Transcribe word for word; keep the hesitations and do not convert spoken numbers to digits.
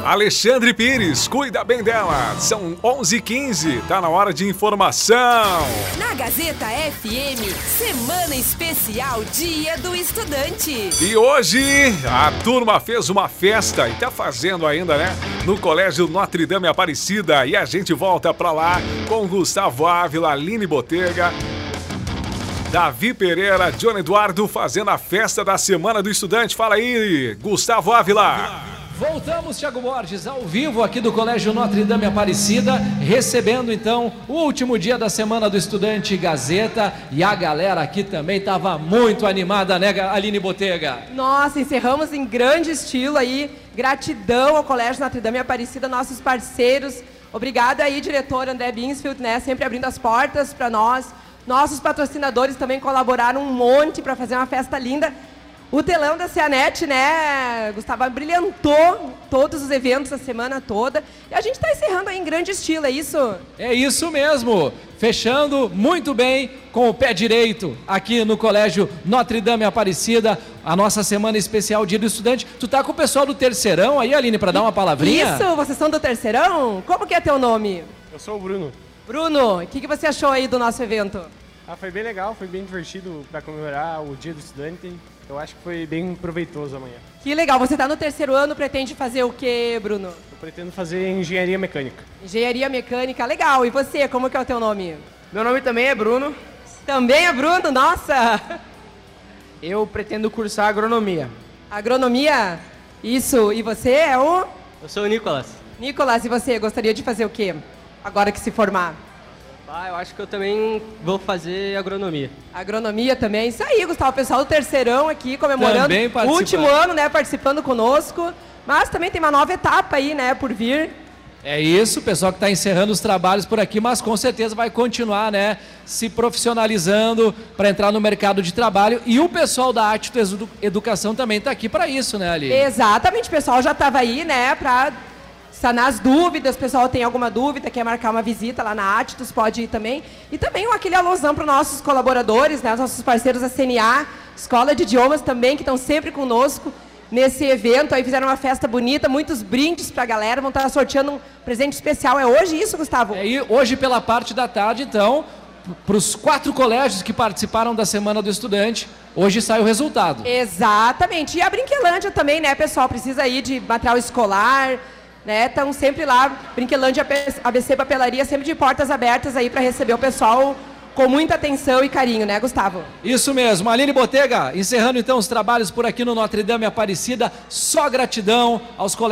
Alexandre Pires, cuida bem dela. São onze e quinze, tá na hora de informação. Na Gazeta F M, Semana Especial Dia do Estudante. E hoje a turma fez uma festa e tá fazendo ainda, né? No Colégio Notre Dame Aparecida. E a gente volta pra lá com Gustavo Ávila, Aline Botega, Davi Pereira, Johnny Eduardo fazendo a festa da Semana do Estudante. Fala aí, Gustavo Ávila. Voltamos, Thiago Borges, ao vivo aqui do Colégio Notre Dame Aparecida, recebendo então o último dia da Semana do Estudante Gazeta, e a galera aqui também estava muito animada, né, Aline Botega? Nossa, encerramos em grande estilo aí, gratidão ao Colégio Notre Dame Aparecida, nossos parceiros, obrigado aí, diretor André Binsfield, né, sempre abrindo as portas para nós, nossos patrocinadores também colaboraram um monte para fazer uma festa linda. O telão da Cianet, né, Gustavo, brilhantou todos os eventos a semana toda. E a gente está encerrando aí em grande estilo, é isso? É isso mesmo. Fechando muito bem com o pé direito aqui no Colégio Notre Dame Aparecida, a nossa semana especial Dia do Estudante. Tu tá com o pessoal do Terceirão aí, Aline, para dar uma palavrinha? Isso, vocês são do Terceirão? Como que é teu nome? Eu sou o Bruno. Bruno, o que, que você achou aí do nosso evento? Ah, foi bem legal, foi bem divertido para comemorar o Dia do Estudante. Eu acho que foi bem proveitoso amanhã. Que legal. Você está no terceiro ano, pretende fazer o quê, Bruno? Eu pretendo fazer engenharia mecânica. Engenharia mecânica, legal. E você, como que é o teu nome? Meu nome também é Bruno. Também é Bruno? Nossa! Eu pretendo cursar agronomia. Agronomia? Isso. E você é o? Eu sou o Nicolas. Nicolas, e você gostaria de fazer o quê? Agora que se formar? Ah, eu acho que eu também vou fazer agronomia. Agronomia também. Isso aí, Gustavo. O pessoal do Terceirão aqui comemorando o último ano, né? Participando conosco. Mas também tem uma nova etapa aí, né? Por vir. É isso, o pessoal que está encerrando os trabalhos por aqui, mas com certeza vai continuar, né? Se profissionalizando para entrar no mercado de trabalho. E o pessoal da Atito Educação também está aqui para isso, né, Ali? Exatamente. O pessoal já estava aí, né? Para sanar as dúvidas, o pessoal tem alguma dúvida, quer marcar uma visita lá na Atitus, pode ir também. E também aquele alusão para os nossos colaboradores, né, os nossos parceiros da C N A, Escola de Idiomas também, que estão sempre conosco nesse evento. Aí fizeram uma festa bonita, muitos brindes para a galera, vão estar sorteando um presente especial. É hoje isso, Gustavo? É, e hoje pela parte da tarde, então, para os quatro colégios que participaram da Semana do Estudante, hoje sai o resultado. Exatamente. E a Brinquelândia também, né, pessoal? Precisa aí de material escolar, né? Estão sempre lá, Brinquelândia, A B C Papelaria, sempre de portas abertas aí para receber o pessoal com muita atenção e carinho, né, Gustavo? Isso mesmo. Aline Botega, encerrando então os trabalhos por aqui no Notre Dame Aparecida, só gratidão aos colegas.